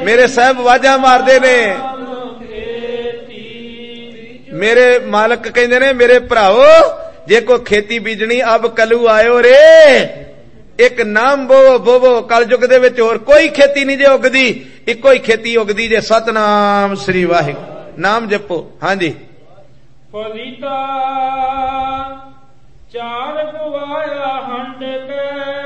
मेरे साहब वाजा मारदे ने, मेरे मालक कहंदे ने मेरे भराओ जे कोई खेती बीजनी अब कलू आयो रे, एक नाम बोवो बोवो। कलयुग दे विच होर कोई खेती नहीं जे उगदी, इको ही खेती उगदी जे सतनाम श्री वाहिगुरू। नाम जपो। हाँ जी। फलीता चार गवाया हंड के,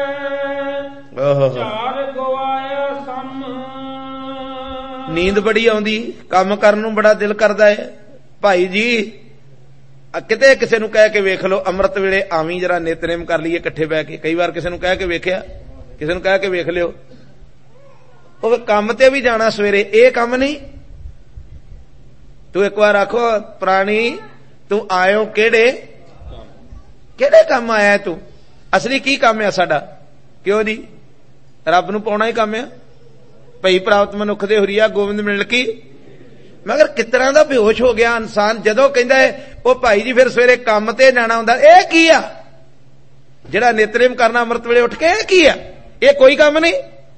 चार गवाया सम। नींद बड़ी आउंदी, काम करन नूं बड़ा दिल करदा है। भाई जी किते किसे नूं कह के वेख लो, अमृत वेले आवी जरा नितनेम कर लीए इकट्ठे बह के। कई बार किसे नूं कह के वेखिया, किसे नूं कह के वेख लियो, ਉਹ ਕੰਮ ਤੇ ਵੀ ਜਾਣਾ ਸਵੇਰੇ, ਇਹ ਕੰਮ ਨਹੀਂ। ਤੂੰ ਇੱਕ ਵਾਰ ਆਖੋ ਪ੍ਰਾਣੀ ਤੂੰ ਆਇਓ ਕਿਹੜੇ ਕਿਹੜੇ ਕੰਮ ਆਇਆ ਤੂੰ? ਅਸਲੀ ਕੀ ਕੰਮ ਆ ਸਾਡਾ? ਕਿਉਂ ਜੀ? ਰੱਬ ਨੂੰ ਪਾਉਣਾ ਹੀ ਕੰਮ ਆ। ਭਈ ਪ੍ਰਾਪਤ ਮਨੁੱਖ ਦੇ ਹੁਰੀਆ ਗੋਬਿੰਦ ਮਿਲ ਕੀ। ਮਗਰ ਕਿਸ ਤਰ੍ਹਾਂ ਦਾ ਬੇਹੋਸ਼ ਹੋ ਗਿਆ ਇਨਸਾਨ ਜਦੋਂ ਕਹਿੰਦਾ ਹੈ ਉਹ ਭਾਈ ਜੀ ਫਿਰ ਸਵੇਰੇ ਕੰਮ ਤੇ ਜਾਣਾ ਹੁੰਦਾ। ਇਹ ਕੀ ਆ ਜਿਹੜਾ ਨਿਤਨੇਮ ਕਰਨਾ ਅੰਮ੍ਰਿਤ ਵੇਲੇ ਉੱਠ ਕੇ? ਇਹ ਕੀ ਆ? ਇਹ ਕੋਈ ਕੰਮ ਨਹੀਂ।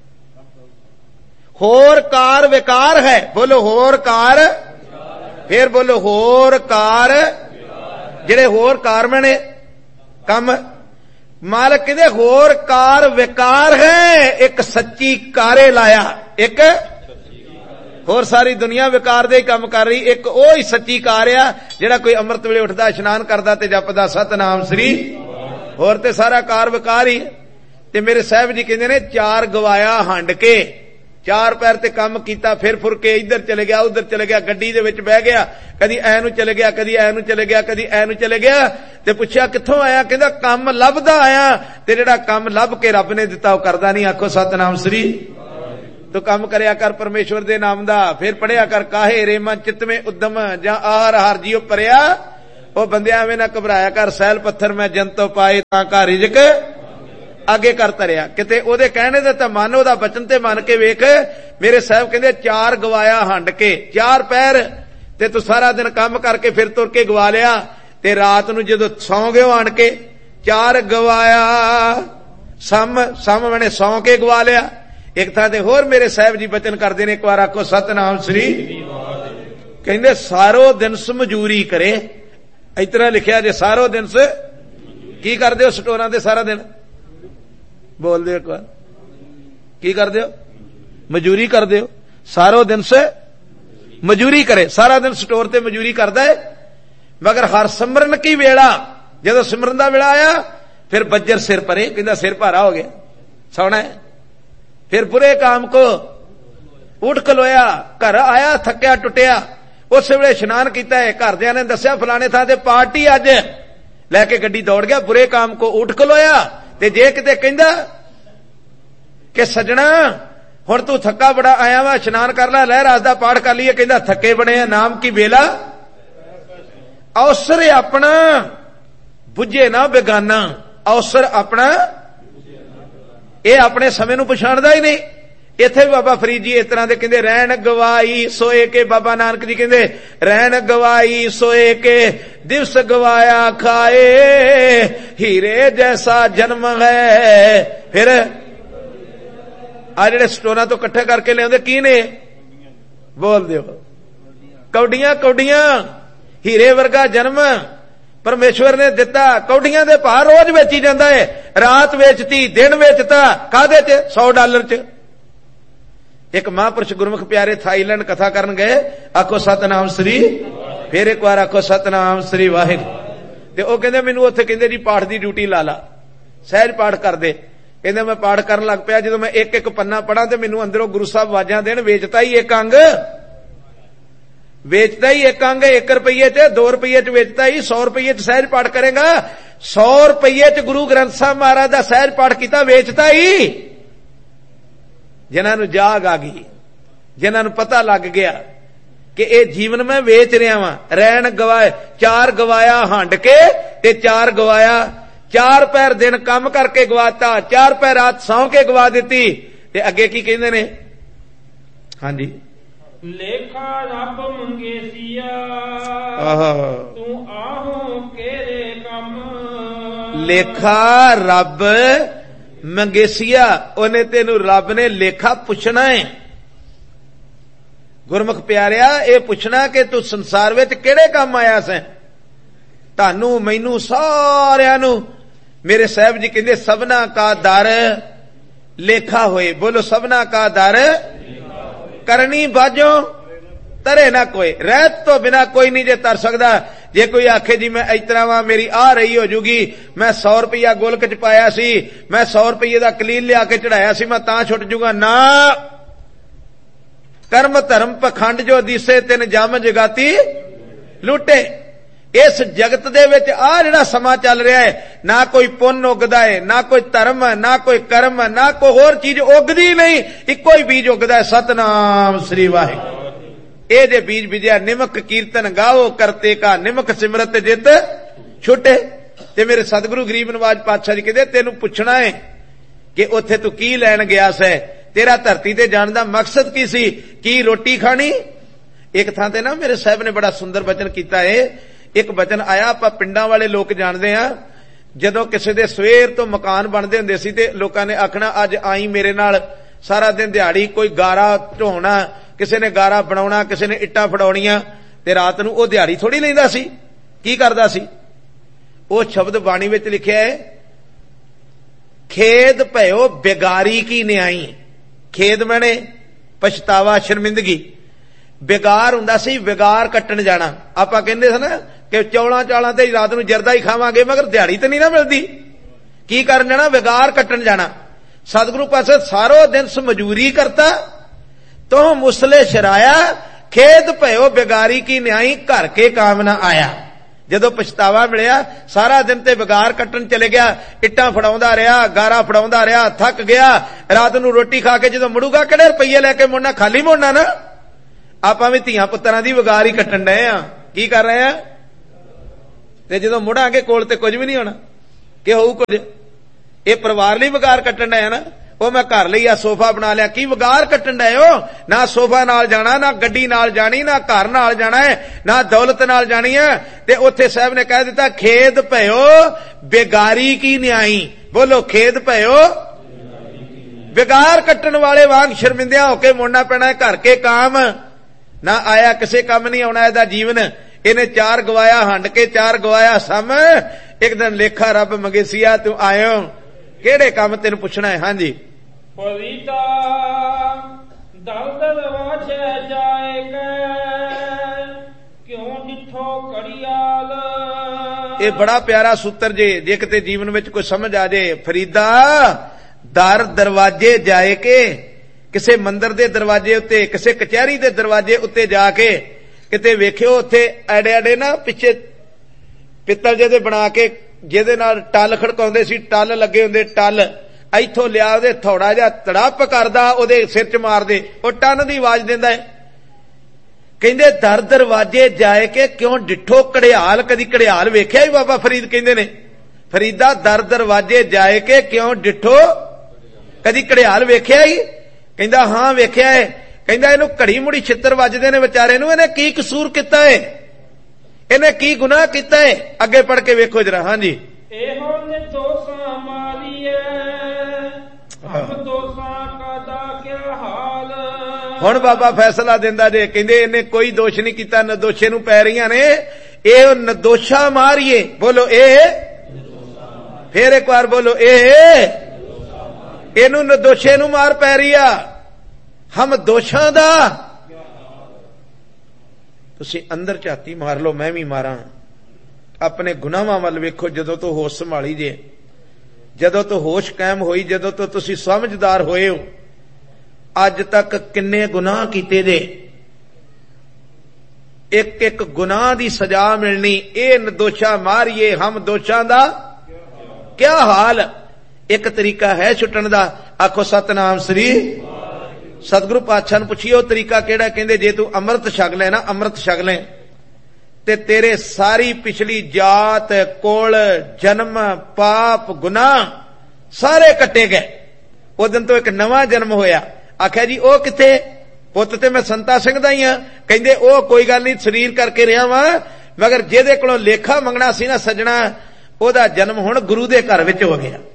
ਹੋਰ ਕਾਰ ਵਿਕਾਰ ਹੈ। ਬੋਲੋ ਹੋਰ ਕਾਰ, ਫੇਰ ਬੋਲੋ ਹੋਰ ਕਾਰ। ਜਿਹੜੇ ਹੋਰ ਕਾਰ ਬਣੇ ਕੰਮ ਮਾਲਕ ਕਹਿੰਦੇ ਹੋਰ ਕਾਰ ਵਿਕਾਰ ਹੈ, ਇੱਕ ਸੱਚੀ ਕਾਰੇ ਲਾਇਆ, ਇੱਕ ਹੋਰ ਸਾਰੀ ਦੁਨੀਆ ਵਿਕਾਰ ਦੇ ਹੀ ਕੰਮ ਕਰ ਰਹੀ, ਇੱਕ ਉਹ ਹੀ ਸੱਚੀ ਕਾਰ ਆ ਜਿਹੜਾ ਕੋਈ ਅੰਮ੍ਰਿਤ ਵੇਲੇ ਉੱਠਦਾ ਇਸ਼ਨਾਨ ਕਰਦਾ ਤੇ ਜਪਦਾ ਸਤਨਾਮ ਸ੍ਰੀ। ਹੋਰ ਤੇ ਸਾਰਾ ਕਾਰ ਵਿਕਾਰ ਹੀ। ਤੇ ਮੇਰੇ ਸਾਹਿਬ ਜੀ ਕਹਿੰਦੇ ਨੇ ਚਾਰ ਗਵਾਇਆ ਹੰਡ ਕੇ, ਚਾਰ ਪੈਰ ਤੇ ਕੰਮ ਕੀਤਾ, ਫਿਰ ਫੁਰ ਕੇ ਇੱਧਰ ਚਲੇ ਗਿਆ ਉੱਧਰ ਚਲੇ ਗਿਆ, ਗੱਡੀ ਦੇ ਵਿੱਚ ਬਹਿ ਗਿਆ, ਕਦੀ ਐ ਨੂੰ ਚਲੇ ਗਿਆ, ਕਦੀ ਐ ਨੂੰ ਚਲੇ ਗਿਆ, ਕਦੀ ਐ ਨੂੰ ਚਲੇ ਗਿਆ। ਤੇ ਪੁੱਛਿਆ ਕਿੱਥੋਂ ਆਇਆ? ਕਹਿੰਦਾ ਕੰਮ ਲੱਭਦਾ ਆਇਆ। ਤੇ ਜਿਹੜਾ ਕੰਮ ਲੱਭ ਕੇ ਰੱਬ ਨੇ ਦਿੱਤਾ ਉਹ ਕਰਦਾ ਨਹੀਂ। ਆਖੋ ਸਤਨਾਮ ਸ੍ਰੀ। ਤੂੰ ਕੰਮ ਕਰਿਆ ਕਰ ਪਰਮੇਸ਼ਵਰ ਦੇ ਨਾਮ ਦਾ, ਫਿਰ ਪੜਿਆ ਕਰ ਕਾਹੇ ਰੇਮਾ ਚਿਤਵੇਂ ਉਦਮ ਜਾਂ ਆਰ ਹਰ ਜੀਓ ਭਰਿਆ। ਉਹ ਬੰਦਿਆਂ ਐਵੇਂ ਨਾ ਘਬਰਾਇਆ ਕਰ, ਸੈਲ ਪੱਥਰ ਮੈਂ ਜੰਤੋਂ ਪਾਏ ਤਾਂ ਘਰ ਰਿਜਕ ਅੱਗੇ ਕਰ ਤਰਿਆ। ਕਿਤੇ ਉਹਦੇ ਕਹਿਣੇ ਦੇ ਤਾਂ ਮੰਨ, ਉਹਦਾ ਬਚਨ ਤੇ ਮੰਨ ਕੇ ਵੇਖ। ਮੇਰੇ ਸਾਹਿਬ ਕਹਿੰਦੇ ਚਾਰ ਗਵਾਇਆ ਹੰਡ ਕੇ, ਚਾਰ ਪੈਰ ਤੇ ਤੂੰ ਸਾਰਾ ਦਿਨ ਕੰਮ ਕਰਕੇ ਫਿਰ ਤੁਰ ਕੇ ਗਵਾ ਲਿਆ, ਤੇ ਰਾਤ ਨੂੰ ਜਦੋਂ ਸੌਂ ਗਏ ਆਣ ਕੇ ਚਾਰ ਗਵਾਇਆ ਸਮ ਬਣੇ ਸੌਂ ਕੇ ਗਵਾ ਲਿਆ। ਇੱਕ ਥਾਂ ਤੇ ਹੋਰ ਮੇਰੇ ਸਾਹਿਬ ਜੀ ਬਚਨ ਕਰਦੇ ਨੇ, ਇੱਕ ਵਾਰ ਆਖੋ ਸਤਨਾਮ ਸ੍ਰੀ। ਕਹਿੰਦੇ ਸਾਰੋ ਦਿਨ ਮਜ਼ਦੂਰੀ ਕਰੇ। ਇਸ ਤਰ੍ਹਾਂ ਲਿਖਿਆ ਜੇ ਸਾਰੋ ਦਿਨ ਕੀ ਕਰਦੇ ਹੋ ਸਟੋਰਾਂ ਤੇ ਸਾਰਾ ਦਿਨ? ਬੋਲਦੇ ਹੋ ਇੱਕ ਵਾਰ, ਕੀ ਕਰਦੇ ਹੋ? ਮਜ਼ਦੂਰੀ ਕਰਦੇ ਹੋ। ਸਾਰੋ ਦਿਨ ਮਜ਼ਦੂਰੀ ਕਰੇ, ਸਾਰਾ ਦਿਨ ਸਟੋਰ ਤੇ ਮਜ਼ਦੂਰੀ ਕਰਦਾ ਹੈ। ਮਗਰ ਹਰ ਸਿਮਰਨ ਕੀ ਵੇਲਾ, ਜਦੋਂ ਸਿਮਰਨ ਦਾ ਵੇਲਾ ਆਇਆ ਫਿਰ ਬੱਜਰ ਸਿਰ ਪਰੇ। ਕਹਿੰਦਾ ਸਿਰ ਭਾਰਾ ਹੋ ਗਿਆ, ਸੌਣਾ ਹੈ। ਫਿਰ ਬੁਰੇ ਕਾਮ ਕੋ ਉੱਠ ਖਲੋਇਆ, ਘਰ ਆਇਆ ਥੱਕਿਆ ਟੁੱਟਿਆ। ਉਸ ਵੇਲੇ ਇਸ਼ਨਾਨ ਕੀਤਾ ਹੈ, ਘਰਦਿਆਂ ਨੇ ਦੱਸਿਆ ਫਲਾਣੇ ਥਾਂ ਤੇ ਪਾਰਟੀ ਅੱਜ, ਲੈ ਕੇ ਗੱਡੀ ਦੌੜ ਗਿਆ। ਬੁਰੇ ਕਾਮ ਕੋ ਉੱਠ ਖਲੋਇਆ। ਤੇ ਜੇ ਕਿਤੇ ਕਹਿੰਦਾ ਕਿ ਸੱਜਣਾ ਹੁਣ ਤੂੰ ਥੱਕਾ ਬੜਾ ਆਇਆ ਵਾ, ਇਸ਼ਨਾਨ ਕਰ ਲੈ, ਲਹਿ ਰਾਸ ਦਾ ਪਾਠ ਕਰ ਲਈਏ, ਕਹਿੰਦਾ ਥੱਕੇ ਬਣੇ ਆ, ਨਾਮ ਕੀ ਵੇਲਾ ਅਵਸਰ ਆਪਣਾ ਬੁੱਝੇ ਨਾ ਬੇਗਾਨਾ। ਅਵਸਰ ਆਪਣਾ, ਇਹ ਆਪਣੇ ਸਮੇਂ ਨੂੰ ਪਛਾਣਦਾ ਹੀ ਨਹੀਂ। ਇੱਥੇ ਵੀ ਬਾਬਾ ਫਰੀਦ ਜੀ ਇਸ ਤਰ੍ਹਾਂ ਦੇ ਕਹਿੰਦੇ ਰਹਿਣ ਗਵਾਈ ਸੋਏ ਕੇ। ਬਾਬਾ ਨਾਨਕ ਜੀ ਕਹਿੰਦੇ ਰਹਿਣ ਗਵਾਈ ਸੋਏ ਕੇ, ਦਿਵਸ ਗਵਾਇਆ ਖਾਏ, ਹੀਰੇ ਜੈਸਾ ਜਨਮ ਹੈ। ਫਿਰ ਆ ਜਿਹੜੇ ਸਟੋਰਾਂ ਤੋਂ ਇਕੱਠੇ ਕਰਕੇ ਲਿਆਉਂਦੇ ਕੀ ਨੇ? ਬੋਲ ਦਿਓ ਕੌਡੀਆਂ। ਕੌਡੀਆਂ ਹੀਰੇ ਵਰਗਾ ਜਨਮ ਪਰਮੇਸ਼ਵਰ ਨੇ ਦਿੱਤਾ। ਕੌਡੀਆਂ ਦੇ ਭਾਅ ਰੋਜ਼ ਵੇਚੀ ਜਾਂਦਾ ਹੈ। ਰਾਤ ਵੇਚਤੀ, ਦਿਨ ਵੇਚਤਾ, ਕਾਹਦੇ ਚ? $100 ਚ। ਇੱਕ ਮਹਾਂਪੁਰਸ਼ ਗੁਰਮੁਖ ਪਿਆਰੇ ਥਾਈਲੈਂਡ ਕਥਾ ਕਰਨ ਗਏ। ਆਖੋ ਸਤਨਾਮ ਸ੍ਰੀ। ਫਿਰ ਇੱਕ ਵਾਰ ਆਖੋ ਸਤਨਾਮ ਸ੍ਰੀ ਵਾਹਿਗੁਰੂ। ਤੇ ਉਹ ਕਹਿੰਦੇ ਮੈਨੂੰ ਉੱਥੇ ਕਹਿੰਦੇ ਜੀ ਪਾਠ ਦੀ ਡਿਊਟੀ ਲਾ ਲਾ, ਸਹਿਜ ਪਾਠ ਕਰਦੇ। ਕਹਿੰਦੇ ਮੈਂ ਪਾਠ ਕਰਨ ਲੱਗ ਪਿਆ, ਜਦੋਂ ਮੈਂ ਇੱਕ ਇੱਕ ਪੰਨਾ ਪੜਾਂ ਤੇ ਮੈਨੂੰ ਅੰਦਰੋਂ ਗੁਰੂ ਸਾਹਿਬ ਆਵਾਜ਼ਾਂ ਦੇਣ, ਵੇਚਤਾ ਹੀ ਇੱਕ ਅੰਗ, ਵੇਚਦਾ ਹੀ ਇੱਕ ਅੰਗ 1 ਰੁਪਈਏ ਚ, 2 ਰੁਪਈਏ ਚ ਵੇਚਦਾ ਹੀ। 100 ਰੁਪਈਏ ਚ ਸਹਿਜ ਪਾਠ ਕਰੇਗਾ, 100 ਰੁਪਈਏ ਚ ਗੁਰੂ ਗ੍ਰੰਥ ਸਾਹਿਬ ਮਹਾਰਾਜ ਦਾ ਸਹਿਜ ਪਾਠ ਕੀਤਾ, ਵੇਚਦਾ ਹੀ। ਜਿਨ੍ਹਾਂ ਨੂੰ ਜਾਗ ਆ ਗਈ, ਜਿਨ੍ਹਾਂ ਨੂੰ ਪਤਾ ਲੱਗ ਗਿਆ ਕਿ ਇਹ ਜੀਵਨ ਮੈਂ ਵੇਚ ਰਿਹਾ ਵਾਂ। ਰਹਿਣ ਗਵਾਏ, ਚਾਰ ਗਵਾਇਆ ਹੰਡ ਕੇ ਤੇ ਚਾਰ ਗਵਾਇਆ, ਚਾਰ ਪੈਰ ਦਿਨ ਕੰਮ ਕਰਕੇ ਗਵਾਤਾ, ਚਾਰ ਪੈਰ ਰਾਤ ਸੌਂ ਕੇ ਗਵਾ ਦਿੱਤੀ। ਤੇ ਅੱਗੇ ਕੀ ਕਹਿੰਦੇ ਨੇ? ਹਾਂਜੀ, ਲੇਖਾ ਰੱਬ ਮੰਗੇਸੀਆ ਤੂੰ ਆਹੋ ਕਿਹੜੇ ਕੰਮ। ਲੇਖਾ ਰੱਬ ਮੰਗੇਸੀਆ, ਉਹਨੇ ਤੈਨੂੰ ਰੱਬ ਨੇ ਲੇਖਾ ਪੁੱਛਣਾ ਹੈ। ਗੁਰਮੁਖ ਪਿਆਰਿਆ, ਇਹ ਪੁੱਛਣਾ ਕਿ ਤੂੰ ਸੰਸਾਰ ਵਿੱਚ ਕਿਹੜੇ ਕੰਮ ਆਇਆ ਸੈਂ? ਤੁਹਾਨੂੰ ਮੈਨੂੰ ਸਾਰਿਆਂ ਨੂੰ ਮੇਰੇ ਸਾਹਿਬ ਜੀ ਕਹਿੰਦੇ ਸਭਨਾ ਕਾ ਦਰ ਲੇਖਾ ਹੋਏ। ਬੋਲੋ ਸਭਨਾ ਕਾ ਦਰ ਕਰਨੀ ਬਾਝੋ ਤਰੇ ਨਾ ਕੋਈ। ਰਹਿਤ ਤੋਂ ਬਿਨਾ ਕੋਈ ਨਹੀਂ ਜੇ ਤਰ ਸਕਦਾ। ਜੇ ਕੋਈ ਆਖੇ ਜੀ ਮੈਂ ਇਸ ਤਰ੍ਹਾਂ ਵਾਂ, ਮੇਰੀ ਆ ਰਹੀ ਹੋ ਜੂਗੀ, ਮੈਂ 100 ਰੁਪਇਆ ਗੋਲਕ ਚ ਪਾਇਆ ਸੀ, ਮੈਂ 100 ਰੁਪਏ ਦਾ ਕਲੀਲ ਲਿਆ ਕੇ ਚੜਾਇਆ ਸੀ, ਮੈਂ ਤਾਂ ਛੁੱਟ ਜੂਗਾ, ਨਾ। ਕਰਮ ਧਰਮ ਪਖੰਡ ਜੋ ਦਿਸੇ ਤਿਨ ਜਮ ਜਗਾਤੀ ਲੁੱਟੇ। ਇਸ ਜਗਤ ਦੇ ਵਿੱਚ ਆ ਜਿਹੜਾ ਸਮਾਂ ਚੱਲ ਰਿਹਾ ਹੈ, ਨਾ ਕੋਈ ਪੁੰਨ ਉਗਦਾ ਹੈ, ਨਾ ਕੋਈ ਧਰਮ, ਨਾ ਕੋਈ ਕਰਮ, ਨਾ ਕੋਈ ਹੋਰ ਚੀਜ਼ ਉਗਦੀ ਨਹੀਂ, ਇੱਕੋ ਹੀ ਬੀਜ ਉਗਦਾ ਹੈ, ਸਤਨਾਮ ਸ੍ਰੀ ਵਾਹਿਗੁਰੂ। ਇਹ ਜੇ ਬੀਜ ਬੀਜਿਆ, ਨਿਮਕ ਕੀਰਤਨ ਗਾਓ ਕਰਤੇ ਕਾ ਨਿਮਕ ਸਿਮਰਤ ਜਿਤ ਛੁੱਟੇ। ਤੇ ਮੇਰੇ ਸਤਿਗੁਰੂ ਗਰੀਬ ਨਵਾਜ ਪਾਤਸ਼ਾਹ ਜੀ ਕਹਿੰਦੇ ਤੈਨੂੰ ਪੁੱਛਣਾ ਹੈ ਕਿ ਉੱਥੇ ਤੂੰ ਕੀ ਲੈਣ ਗਿਆ ਸੈ, ਤੇਰਾ ਧਰਤੀ ਤੇ ਜਾਣ ਦਾ ਮਕਸਦ ਕੀ ਸੀ, ਕੀ ਰੋਟੀ ਖਾਣੀ? ਇੱਕ ਥਾਂ ਤੇ ਨਾ ਮੇਰੇ ਸਾਹਿਬ ਨੇ ਬੜਾ ਸੁੰਦਰ ਬਚਨ ਕੀਤਾ ਹੈ। ਇੱਕ ਬਚਨ ਆਇਆ, ਆਪਾਂ ਪਿੰਡਾਂ ਵਾਲੇ ਲੋਕ ਜਾਣਦੇ ਆ, ਜਦੋਂ ਕਿਸੇ ਦੇ ਸਵੇਰ ਤੋਂ ਮਕਾਨ ਬਣਦੇ ਹੁੰਦੇ ਸੀ ਤੇ ਲੋਕਾਂ ਨੇ ਆਖਣਾ ਅੱਜ ਆਈ ਮੇਰੇ ਨਾਲ, ਸਾਰਾ ਦਿਨ ਦਿਹਾੜੀ ਕੋਈ ਗਾਰਾ ਢੋਣਾ, ਕਿਸੇ ਨੇ ਗਾਰਾ ਬਣਾਉਣਾ, ਕਿਸੇ ਨੇ ਇੱਟਾਂ ਫੜਾਉਣੀਆਂ, ਤੇ ਰਾਤ ਨੂੰ ਉਹ ਦਿਹਾੜੀ ਥੋੜੀ ਲੈਂਦਾ ਸੀ। ਕੀ ਕਰਦਾ ਸੀ? ਉਹ ਸ਼ਬਦ ਬਾਣੀ ਵਿੱਚ ਲਿਖਿਆ ਹੈ, ਖੇਦ ਭਇਓ ਬੇਗਾਰੀ ਕੀ ਨਿਆਈ। ਖੇਦ ਮੈਨੇ ਪਛਤਾਵਾ, ਸ਼ਰਮਿੰਦਗੀ। ਵਿਗਾਰ ਹੁੰਦਾ ਸੀ ਵਿਗਾਰ ਕੱਟਣ ਜਾਣਾ। ਆਪਾਂ ਕਹਿੰਦੇ ਸੀ ਨਾ ਕਿ ਚੌਲਾਂ ਚਾਲਾਂ ਤੇ ਰਾਤ ਨੂੰ ਜਰਦਾ ਹੀ ਖਾਵਾਂਗੇ, ਮਗਰ ਦਿਹਾੜੀ ਤੇ ਨਹੀਂ ਨਾ ਮਿਲਦੀ। ਕੀ ਕਰਨ ਜਾਣਾ? ਵਿਗਾਰ ਕੱਟਣ ਜਾਣਾ। ਸਤਿਗੁਰੂ ਪਾਸੇ ਸਾਰੋ ਦਿਨ ਮਜ਼ਦੂਰੀ ਕਰਤਾ, ਤੋ ਮੁਸਲੇ ਸ਼ਰਾਇਆ, ਖੇਦ ਭਇਓ ਬੇਗਾਰੀ ਕੀ ਨਿਆਈ, ਘਰ ਕੇ ਕਾਮ ਨਾ ਆਇਆ। ਜਦੋਂ ਪਛਤਾਵਾ ਮਿਲਿਆ, ਸਾਰਾ ਦਿਨ ਤੇ ਵਿਗਾਰ ਕੱਟਣ ਚਲੇ ਗਿਆ, ਇੱਟਾਂ ਫੜਾਉਂਦਾ ਰਿਹਾ, ਗਾਰਾ ਫੜਾਉਂਦਾ ਰਿਹਾ, ਥੱਕ ਗਿਆ। ਰਾਤ ਨੂੰ ਰੋਟੀ ਖਾ ਕੇ ਜਦੋਂ ਮੁੜੂਗਾ, ਕਿਹੜੇ ਰੁਪਈਏ ਲੈ ਕੇ ਮੁੜਨਾ? ਖਾਲੀ ਮੁੜਨਾ ਨਾ। ਆਪਾਂ ਵੀ ਧੀਆਂ ਪੁੱਤਰਾਂ ਦੀ ਵਿਗਾਰ ਹੀ ਕੱਟਣ ਡਏ ਆ। ਕੀ ਕਰ ਰਹੇ ਆ? ਤੇ ਜਦੋਂ ਮੁੜਾਂਗੇ ਕੋਲ ਤੇ ਕੁਝ ਵੀ ਨਹੀਂ ਹੋਣਾ, ਕਿ ਹੋਊ ਕੁਝ। ਇਹ ਪਰਿਵਾਰ ਲਈ ਵਿਗਾਰ ਕੱਟਣ ਡਏ ਆ ਨਾ। ਉਹ ਮੈਂ ਘਰ ਲਈ ਆ ਸੋਫਾ ਬਣਾ ਲਿਆ, ਕੀ ਵਿਗਾਰ ਕੱਟਣ ਡਏ ਹੋ? ਨਾ ਸੋਫਾ ਨਾਲ ਜਾਣਾ, ਨਾ ਗੱਡੀ ਨਾਲ ਜਾਣੀ, ਨਾ ਘਰ ਨਾਲ ਜਾਣਾ ਹੈ, ਨਾ ਦੌਲਤ ਨਾਲ ਜਾਣੀ ਹੈ। ਤੇ ਉੱਥੇ ਸਾਹਿਬ ਨੇ ਕਹਿ ਦਿੱਤਾ, ਖੇਦ ਭਇਓ ਬੇਗਾਰੀ ਕੀ ਨਿਆਈ। ਬੋਲੋ ਖੇਦ ਭਇਓ। ਵਿਗਾਰ ਕੱਟਣ ਵਾਲੇ ਵਾਂਗ ਸ਼ਰਮਿੰਦਿਆਂ ਹੋ ਕੇ ਮੁੜਨਾ ਪੈਣਾ ਹੈ। ਘਰ ਕੇ ਕਾਮ ਨਾ ਆਇਆ, ਕਿਸੇ ਕੰਮ ਨਹੀਂ ਆਉਣਾ ਇਹਦਾ ਜੀਵਨ। ਇਹਨੇ 4 ਗਵਾਇਆ ਹੰਡ ਕੇ, 4 ਗਵਾਇਆ ਸਮ। ਇੱਕ ਦਿਨ ਲੇਖਾ ਰੱਬ ਮੰਗੇਸੀਆ, ਤੂੰ ਆਇਓ ਕਿਹੜੇ ਕੰਮ? ਤੈਨੂੰ ਪੁੱਛਣਾ ਹੈ। ਹਾਂਜੀ। ਫਰੀਦਾ ਦਲਦਲ ਵਾਛੇ ਜਾਏ ਕੇ, ਕਿਉਂ ਜਿੱਥੋਂ ਕੜਿਆਲ। ਇਹ ਬੜਾ ਪਿਆਰਾ ਸੂਤਰ ਜੇ ਕਿਤੇ ਜੀਵਨ ਵਿੱਚ ਕੋਈ ਸਮਝ ਆ ਜੇ। ਫਰੀਦਾ ਦਰ ਦਰਵਾਜੇ ਜਾਏ ਕੇ, ਕਿਸੇ ਮੰਦਰ ਦੇ ਦਰਵਾਜੇ ਉੱਤੇ, ਕਿਸੇ ਕਚਹਿਰੀ ਦੇ ਦਰਵਾਜੇ ਉੱਤੇ ਜਾ ਕੇ ਕਿਤੇ ਵੇਖਿਓ, ਉੱਥੇ ਐਡੇ ਐਡੇ ਨਾ ਪਿੱਛੇ ਪਿੱਤਲ ਜਿਹਦੇ ਬਣਾ ਕੇ, ਜਿਹਦੇ ਨਾਲ ਟੱਲ ਖੜਕਾਉਂਦੇ ਸੀ, ਟੱਲ ਲੱਗੇ ਹੁੰਦੇ, ਟੱਲ ਇੱਥੋਂ ਲਿਆ, ਉਹਦੇ ਥੋੜਾ ਜਿਹਾ ਤੜਪ ਕਰਦਾ, ਉਹਦੇ ਸਿਰ 'ਚ ਮਾਰਦੇ, ਉਹ ਟੰਨ ਦੀ ਆਵਾਜ਼ ਦਿੰਦਾ ਹੈ। ਕਹਿੰਦੇ ਦਰ ਦਰਵਾਜੇ ਜਾਏ ਕੇ, ਕਿਉਂ ਡਿੱਠੋ ਘੜਿਆਲ। ਕਦੀ ਘੜਿਆਲ ਵੇਖਿਆ ਹੀ? ਬਾਬਾ ਫਰੀਦ ਕਹਿੰਦੇ ਨੇ, ਫਰੀਦਾ ਦਰ ਦਰਵਾਜੇ ਜਾਏ ਕੇ, ਕਿਉਂ ਡਿੱਠੋ ਕਦੀ ਘੜਿਆਲ ਵੇਖਿਆ ਹੀ? ਕਹਿੰਦਾ ਹਾਂ ਵੇਖਿਆ ਹੈ। ਕਹਿੰਦਾ ਇਹਨੂੰ ਘੜੀ ਮੁੜੀ ਛਿੱਤਰ ਵੱਜਦੇ ਨੇ ਵਿਚਾਰੇ ਨੂੰ, ਇਹਨੇ ਕੀ ਕਸੂਰ ਕੀਤਾ ਹੈ, ਇਹਨੇ ਕੀ ਗੁਨਾਹ ਕੀਤਾ ਹੈ? ਅੱਗੇ ਪੜ ਕੇ ਵੇਖੋ ਜਰਾ। ਹਾਂਜੀ। ਇਹੋ ਨੇ ਦੋਸਾਂ ਮਾਰੀਏ, ਹਮ ਦੋਸਾਂ ਕਾ ਕਿਆ ਹਾਲ। ਹੁਣ ਬਾਬਾ ਫੈਸਲਾ ਦਿੰਦਾ ਜੇ। ਕਹਿੰਦੇ ਇਹਨੇ ਕੋਈ ਦੋਸ਼ ਨਹੀਂ ਕੀਤਾ, ਨਦੋਸ਼ੇ ਨੂੰ ਪੈ ਰਹੀਆਂ ਨੇ। ਇਹ ਨਦੋਸ਼ਾ ਮਾਰੀਏ। ਬੋਲੋ ਇਹ। ਫੇਰ ਇੱਕ ਵਾਰ ਬੋਲੋ ਇਹ। ਇਹਨੂੰ ਨਦੋਸ਼ੇ ਨੂੰ ਮਾਰ ਪੈ ਰਹੀ ਆ। ਹਮ ਦੋਸ਼ਾਂ ਦਾ। ਤੁਸੀਂ ਅੰਦਰ ਝਾਤੀ ਮਾਰ ਲਓ, ਮੈਂ ਵੀ ਮਾਰਾਂ। ਆਪਣੇ ਗੁਨਾਹਾਂ ਵੱਲ ਵੇਖੋ। ਜਦੋਂ ਤੋਂ ਹੋਸ਼ ਸੰਭਾਲੀ ਜੇ, ਜਦੋਂ ਤੋਂ ਹੋਸ਼ ਕਾਇਮ ਹੋਈ, ਜਦੋਂ ਤੋਂ ਤੁਸੀਂ ਸਮਝਦਾਰ ਹੋਏ ਹੋ, ਅੱਜ ਤੱਕ ਕਿੰਨੇ ਗੁਨਾਹ ਕੀਤੇ ਜੇ। ਇੱਕ ਇੱਕ ਗੁਨਾਹ ਦੀ ਸਜ਼ਾ ਮਿਲਣੀ। ਇਹ ਨਦੋਸ਼ਾ ਮਾਰੀਏ, ਹਮ ਦੋਸ਼ਾਂ ਦਾ ਕਿਆ ਹਾਲ। ਇੱਕ ਤਰੀਕਾ ਹੈ ਛੁੱਟਣ ਦਾ। ਆਖੋ ਸਤਨਾਮ ਸ੍ਰੀ। ਸਤਿਗੁਰੂ ਪਾਤਸ਼ਾਹ ਨੂੰ ਪੁੱਛੀਏ ਉਹ ਤਰੀਕਾ ਕਿਹੜਾ? ਕਹਿੰਦੇ ਜੇ ਤੂੰ ਅੰਮ੍ਰਿਤ ਛਕ ਲੈ ਨਾ, ਅੰਮ੍ਰਿਤ ਛਕ ਲੈ, ਤੇ ਤੇਰੇ ਸਾਰੀ ਪਿਛਲੀ ਜਾਤ, ਕੁਲ, ਜਨਮ, ਪਾਪ, ਗੁਨਾਹ ਸਾਰੇ ਕੱਟੇ ਗਏ। ਉਹ ਦਿਨ ਤੋਂ ਇੱਕ ਨਵਾਂ ਜਨਮ ਹੋਇਆ। ਆਖਿਆ ਜੀ ਉਹ ਕਿੱਥੇ? ਪੁੱਤ ਤੇ ਮੈਂ ਸੰਤਾ ਸਿੰਘ ਦਾ ਹੀ ਆ। ਕਹਿੰਦੇ ਉਹ ਕੋਈ ਗੱਲ ਨਹੀਂ, ਸਰੀਰ ਕਰਕੇ ਰਿਹਾ ਵਾਂ, ਮਗਰ ਜਿਹਦੇ ਕੋਲੋਂ ਲੇਖਾ ਮੰਗਣਾ ਸੀ ਨਾ ਸੱਜਣਾ, ਉਹਦਾ ਜਨਮ ਹੁਣ ਗੁਰੂ ਦੇ ਘਰ ਵਿੱਚ ਹੋ ਗਿਆ।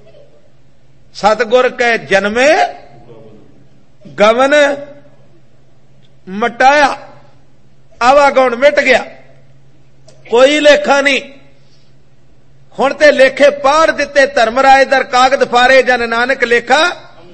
ਸਤਿਗੁਰ ਕੈ ਜਨਮੇ ਗਵਨ ਮਟਾਇਆ, ਆਵਾਗੁਣ ਮਿਟ ਗਿਆ, ਕੋਈ ਲੇਖਾ ਨਹੀਂ। ਹੁਣ ਤੇ ਲੇਖੇ ਪਾੜ ਦਿੱਤੇ, ਧਰਮਰਾਜ ਦਰ ਕਾਗਜ਼ ਫਾਰੇ, ਜਨ ਨਾਨਕ ਲੇਖਾ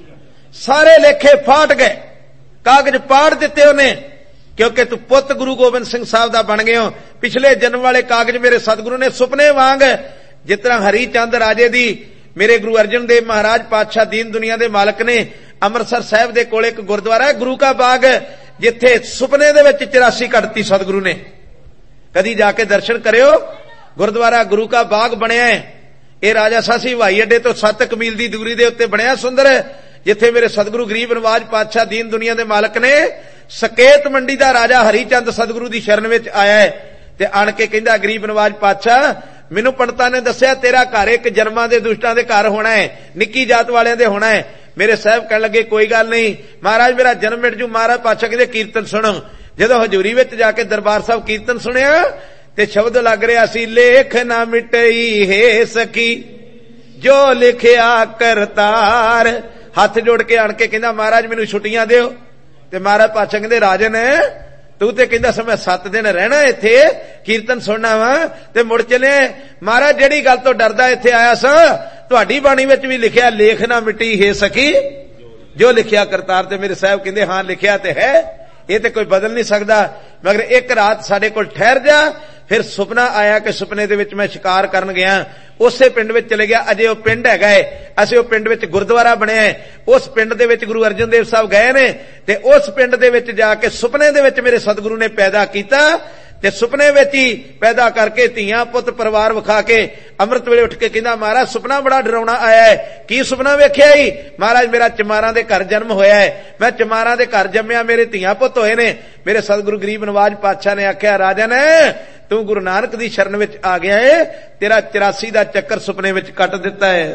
ਸਾਰੇ ਲੇਖੇ ਫਾਟ ਗਏ, ਕਾਗਜ਼ ਪਾੜ ਦਿੱਤੇ ਉਹਨੇ, ਕਿਉਂਕਿ ਤੂੰ ਪੁੱਤ ਗੁਰੂ ਗੋਬਿੰਦ ਸਿੰਘ ਸਾਹਿਬ ਦਾ ਬਣ ਗਏ ਹੋ। ਪਿਛਲੇ ਜਨਮ ਵਾਲੇ ਕਾਗਜ਼ ਮੇਰੇ ਸਤਿਗੁਰੂ ਨੇ ਸੁਪਨੇ ਵਾਂਗ, ਜਿਸ ਤਰ੍ਹਾਂ ਹਰੀ ਚੰਦ ਰਾਜੇ ਦੀ ਮੇਰੇ ਗੁਰੂ ਅਰਜਨ ਦੇਵ ਮਹਾਰਾਜ ਪਾਤਸ਼ਾਹ ਦੀਨ ਦੁਨੀਆ ਦੇ ਮਾਲਕ ਨੇ, ਅੰਮ੍ਰਿਤਸਰ ਸਾਹਿਬ ਦੇ ਕੋਲ ਇੱਕ ਗੁਰਦੁਆਰਾ ਹੈ ਗੁਰੂ ਕਾ ਬਾਗ, ਜਿੱਥੇ ਸੁਪਨੇ ਦੇ ਵਿੱਚ 84 ਕੱਢਤੀ ਸਤਿਗੁਰੂ ਨੇ। ਕਦੀ ਜਾ ਕੇ ਦਰਸ਼ਨ ਕਰਿਓ, ਗੁਰਦੁਆਰਾ ਗੁਰੂ ਕਾ ਬਾਗ ਬਣਿਆ ਹੈ। ਇਹ ਰਾਜਾ ਸਾਸੀ ਹਵਾਈ ਅੱਡੇ ਤੋਂ 7 ਮੀਲ ਦੀ ਦੂਰੀ ਦੇ ਉੱਤੇ ਬਣਿਆ ਸੁੰਦਰ, ਜਿੱਥੇ ਮੇਰੇ ਸਤਿਗੁਰੂ ਗਰੀਬ ਨਵਾਜ ਪਾਤਸ਼ਾਹ ਦੀਨ ਦੁਨੀਆ ਦੇ ਮਾਲਕ ਨੇ, ਸਕੇਤ ਮੰਡੀ ਦਾ ਰਾਜਾ ਹਰੀ ਚੰਦ ਸਤਿਗੁਰੂ ਦੀ ਸ਼ਰਨ ਵਿੱਚ ਆਇਆ ਹੈ ਤੇ ਆਣ ਕੇ ਕਹਿੰਦਾ, ਗਰੀਬ ਨਵਾਜ ਪਾਤਸ਼ਾਹ, ਮੈਨੂੰ ਪੰਡਤਾਂ ਨੇ ਦੱਸਿਆ ਤੇਰਾ ਘਰ ਇੱਕ ਜਨਮਾਂ ਦੇ ਦੁਸ਼ਟਾਂ ਦੇ ਘਰ ਹੋਣਾ ਹੈ, ਨਿੱਕੀ ਜਾਤ ਵਾਲਿਆਂ ਦੇ ਹੋਣਾ ਹੈ। ਮੇਰੇ ਸਾਹਿਬ ਕਹਿਣ ਲੱਗੇ, ਕੋਈ ਗੱਲ ਨਹੀਂ ਮਹਾਰਾਜ, ਮੇਰਾ ਜਨਮ ਮਿਟ ਜੂ। ਮਹਾਰਾਜ ਪਾਤਸ਼ਾਹ ਕਹਿੰਦੇ, ਕੀਰਤਨ ਸੁਣੋ। ਜਦੋਂ ਹਜ਼ੂਰੀ ਵਿੱਚ ਜਾ ਕੇ ਦਰਬਾਰ ਸਾਹਿਬ ਕੀਰਤਨ ਸੁਣਿਆ ਤੇ ਸ਼ਬਦ ਲੱਗ ਰਿਹਾ ਸੀ, ਲੇਖ ਨਾ ਮਿਟਈ ਹੈ ਸਕੀ ਜੋ ਲਿਖਿਆ ਕਰਤਾਰ। ਹੱਥ ਜੋੜ ਕੇ ਆਣ ਕੇ ਕਹਿੰਦਾ, ਮਹਾਰਾਜ ਮੈਨੂੰ ਛੁੱਟੀਆਂ ਦਿਓ। ਤੇ ਮਹਾਰਾਜ ਪਾਤਸ਼ਾਹ ਕਹਿੰਦੇ, ਰਾਜਨ ਤੂੰ ਤੇ ਕਹਿੰਦਾ ਸੀ ਮੈਂ 7 ਦਿਨ ਰਹਿਣਾ ਇੱਥੇ, ਕੀਰਤਨ ਸੁਣਨਾ ਵਾ ਤੇ ਮੁੜ ਚਲੇ। ਮਹਾਰਾਜ ਜਿਹੜੀ ਗੱਲ ਤੋਂ ਡਰਦਾ ਇੱਥੇ ਆਇਆ ਸਾਂ, ਤੁਹਾਡੀ ਬਾਣੀ ਵਿੱਚ ਵੀ ਲਿਖਿਆ, ਲੇਖ ਨਾ ਮਿਟੀ ਹੈ ਸਕੀ ਜੋ ਲਿਖਿਆ ਕਰਤਾਰ। ਤੇ ਮੇਰੇ ਸਾਹਿਬ ਕਹਿੰਦੇ, ਹਾਂ ਲਿਖਿਆ ਤੇ ਹੈ, ਇਹ ਤੇ ਕੋਈ ਬਦਲ ਨਹੀਂ ਸਕਦਾ, ਮਗਰ ਇੱਕ ਰਾਤ ਸਾਡੇ ਕੋਲ ਠਹਿਰ ਜਾ। ਫਿਰ ਸੁਪਨਾ ਆਇਆ ਕਿ ਸੁਪਨੇ ਦੇ ਵਿੱਚ ਮੈਂ ਸ਼ਿਕਾਰ ਕਰਨ ਗਿਆ, ਉਸੇ ਪਿੰਡ ਵਿੱਚ ਚਲੇ ਗਿਆ। ਅਜੇ ਉਹ ਪਿੰਡ ਹੈਗਾ ਏ, ਅਸੀਂ ਉਹ ਪਿੰਡ ਵਿੱਚ ਗੁਰਦੁਆਰਾ ਬਣਿਆ ਹੈ, ਉਸ ਪਿੰਡ ਦੇ ਵਿੱਚ ਗੁਰੂ ਅਰਜਨ ਦੇਵ ਸਾਹਿਬ ਗਏ ਨੇ ਤੇ ਉਸ ਪਿੰਡ ਦੇ ਵਿੱਚ ਜਾ ਕੇ ਸੁਪਨੇ ਦੇ ਵਿੱਚ ਮੇਰੇ ਸਤਿਗੁਰੂ ਨੇ ਪੈਦਾ ਕੀਤਾ ਤੇ ਸੁਪਨੇ ਵਿੱਚ ਹੀ ਪੈਦਾ ਕਰਕੇ ਧੀਆਂ ਪੁੱਤ ਪਰਿਵਾਰ ਵਿਖਾ ਕੇ ਅੰਮ੍ਰਿਤ ਵੇਲੇ ਉੱਠ ਕੇ ਕਹਿੰਦਾ, ਮਹਾਰਾਜ ਸੁਪਨਾ ਬੜਾ ਡਰਾਉਣਾ ਆਇਆ ਹੈ। ਕੀ ਸੁਪਨਾ ਵੇਖਿਆ ਹੀ? ਮਹਾਰਾਜ ਮੇਰਾ ਚਮਾਰਾਂ ਦੇ ਘਰ ਜਨਮ ਹੋਇਆ ਹੈ, ਮੈਂ ਚਮਾਰਾਂ ਦੇ ਘਰ ਜੰਮਿਆ, ਮੇਰੇ ਧੀਆਂ ਪੁੱਤ ਹੋਏ ਨੇ। ਮੇਰੇ ਸਤਿਗੁਰੂ ਗਰੀਬ ਨਵਾਜ ਪਾਤਸ਼ਾਹ ਨੇ ਆਖਿਆ, ਰਾਜਨ ਤੂੰ ਗੁਰੂ ਨਾਨਕ ਦੀ ਸ਼ਰਨ ਵਿੱਚ ਆ ਗਿਆ ਏ, ਤੇਰਾ 84 ਦਾ ਚੱਕਰ ਸੁਪਨੇ ਵਿੱਚ ਕੱਟ ਦਿੱਤਾ ਹੈ।